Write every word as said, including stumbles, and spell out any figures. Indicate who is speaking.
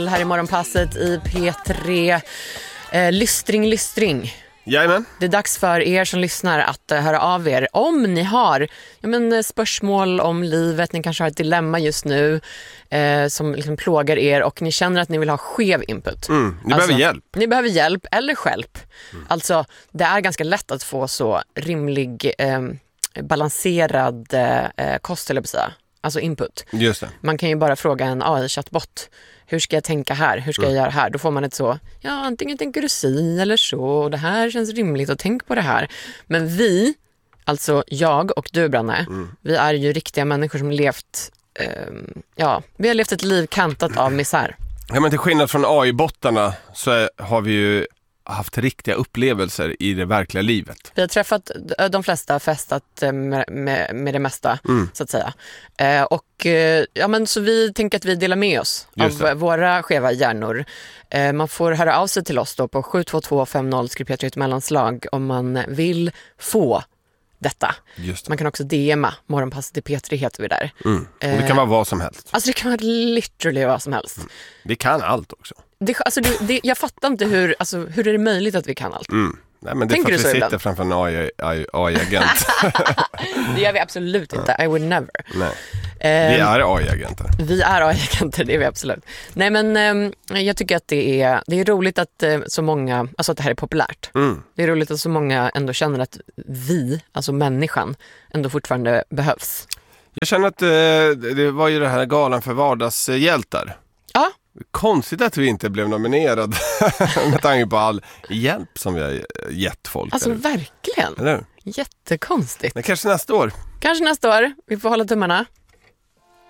Speaker 1: Här i morgonpasset i P tre. Eh, lystring, lystring.
Speaker 2: Jajamän.
Speaker 1: Det är dags för er som lyssnar att uh, höra av er. Om ni har ja, men, spörsmål om livet, ni kanske har ett dilemma just nu eh, som liksom plågar er och ni känner att ni vill ha skev input.
Speaker 2: Mm, ni
Speaker 1: alltså,
Speaker 2: behöver hjälp.
Speaker 1: Ni behöver hjälp eller hjälp. Mm. Alltså, det är ganska lätt att få så rimlig, eh, balanserad eh, kost, eller på säga. Alltså input.
Speaker 2: Just det.
Speaker 1: Man kan ju bara fråga en A I-chattbot. Hur ska jag tänka här? Hur ska mm. jag göra här? Då får man ett så, ja, antingen tänker du si eller så. Och det här känns rimligt och tänk på det här. Men vi, alltså jag och du, Branne, mm. vi är ju riktiga människor som levt, eh, ja, vi har levt ett liv kantat av misär.
Speaker 2: Ja, men till skillnad från A I-bottarna så är, har vi ju haft riktiga upplevelser i det verkliga livet.
Speaker 1: Vi har träffat de flesta, festat med, med, med det mesta, mm. så att säga. Eh, och eh, ja, men så vi tänker att vi delar med oss Just av det. våra skeva hjärnor. Eh, man får höra av sig till oss då på sju två två fem noll skriv P tre ett mellanslag om man vill få detta. Just man kan också D M-a, morgonpasset i P tre heter vi där.
Speaker 2: Mm. Och det kan vara vad som helst.
Speaker 1: Alltså det kan vara literally vad som helst. Mm.
Speaker 2: Vi kan allt också.
Speaker 1: Det, alltså det, det, jag fattar inte hur, alltså, hur är det möjligt att vi kan allt?
Speaker 2: Mm. Nej, men det är
Speaker 1: Tänker
Speaker 2: för att vi sitter
Speaker 1: ibland?
Speaker 2: framför en A I-agent.
Speaker 1: Det gör vi absolut inte. I would never.
Speaker 2: Nej. Vi är A I-agenter.
Speaker 1: Vi är A I-agenter, det är vi absolut. Nej, men eh, jag tycker att det är, det är roligt att eh, så många, alltså att det här är populärt. Mm. Det är roligt att så många ändå känner att vi, alltså människan, ändå fortfarande behövs.
Speaker 2: Jag känner att eh, det var ju det här galan för vardagshjältar.
Speaker 1: Ja.
Speaker 2: Konstigt att vi inte blev nominerad med tanke på all hjälp som vi har gett folk.
Speaker 1: Alltså
Speaker 2: eller?
Speaker 1: Verkligen.
Speaker 2: Eller?
Speaker 1: Jättekonstigt.
Speaker 2: Men kanske nästa år.
Speaker 1: Kanske nästa år. Vi får hålla tummarna.